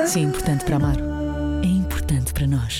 Se é importante para Amaro, é importante para nós.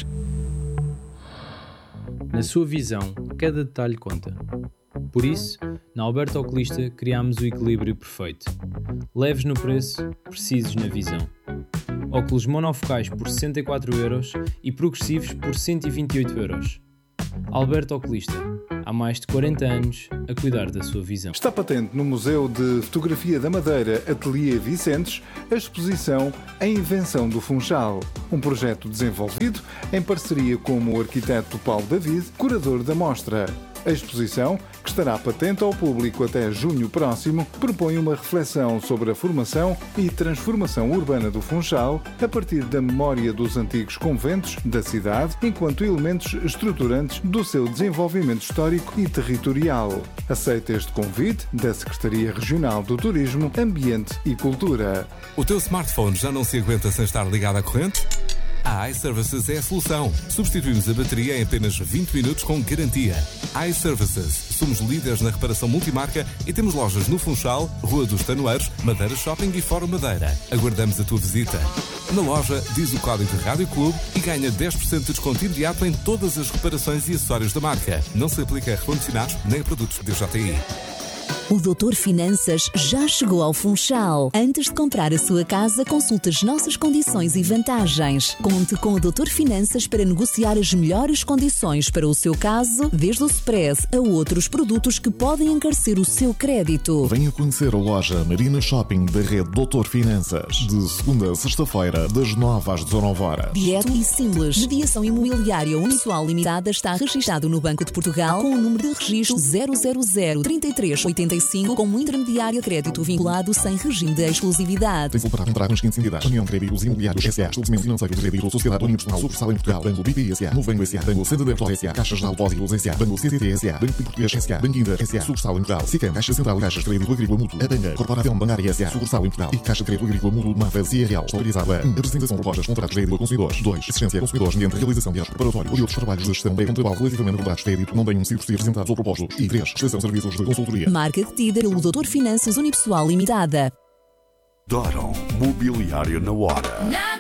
Na sua visão, cada detalhe conta. Por isso, na Alberto Oculista criámos o equilíbrio perfeito. Leves no preço, precisos na visão. Óculos monofocais por 64€ e progressivos por 128€. Alberto Oculista, há mais de 40 anos a cuidar da sua visão. Está patente no Museu de Fotografia da Madeira Ateliê Vicentes a exposição A Invenção do Funchal, um projeto desenvolvido em parceria com o arquiteto Paulo David, curador da mostra. A exposição, que estará patente ao público até junho próximo, propõe uma reflexão sobre a formação e transformação urbana do Funchal a partir da memória dos antigos conventos da cidade enquanto elementos estruturantes do seu desenvolvimento histórico e territorial. Aceita este convite da Secretaria Regional do Turismo, Ambiente e Cultura. O teu smartphone já não se aguenta sem estar ligado à corrente? A iServices é a solução. Substituímos a bateria em apenas 20 minutos com garantia. iServices. Somos líderes na reparação multimarca e temos lojas no Funchal, Rua dos Tanoeiros, Madeira Shopping e Fórum Madeira. Aguardamos a tua visita. Na loja, diz o código Rádio Clube e ganha 10% de desconto imediato em todas as reparações e acessórios da marca. Não se aplica a recondicionados nem a produtos DJI. O Doutor Finanças já chegou ao Funchal. Antes de comprar a sua casa, consulte as nossas condições e vantagens. Conte com o Doutor Finanças para negociar as melhores condições para o seu caso, desde o Express a outros produtos que podem encarecer o seu crédito. Venha conhecer a loja Marina Shopping da rede Doutor Finanças, de segunda a sexta-feira, das 9 às 19 horas. Direto e simples. Mediação imobiliária unipessoal limitada está registado no Banco de Portugal com o número de registro 0003385 como intermediário de crédito vinculado sem regime de exclusividade. Tem-se para entrar nas seguintes entidades: União de Créditos Imobiliários S.A., Estabelecimento Financeiro de Crédito, Sociedade Unipessoal, Sucursal em Portugal, Banco BPI S.A., Novengo S.A., Banco Santander S.A., Caixas de Depósitos S.A., Banco CTT S.A., Banco Português S.A., Banco Inter S.A., Sucursal em Portugal, SICAM, Caixa Central, Caixas de Crédito Agrícola Mútuo, a Banga, Corporação Bancária S.A., Sucursal em Portugal e Caixa de Crédito Agrícola Mútuo, Mafra, CRL, autorizada a 1. Apresentação de propostas, contratos de crédito a consumidores. 2. Assistência a consumidores mediante realização de atos preparatórios e outros trabalhos de gestão contratual relativamente a contratos de crédito não tenham sido apresentados ou propostos. E 3. Prestação de serviços de consultoria. Marca detida pelo Doutor Finanças Unipessoal Limitada. Doron Mobiliário na Hora.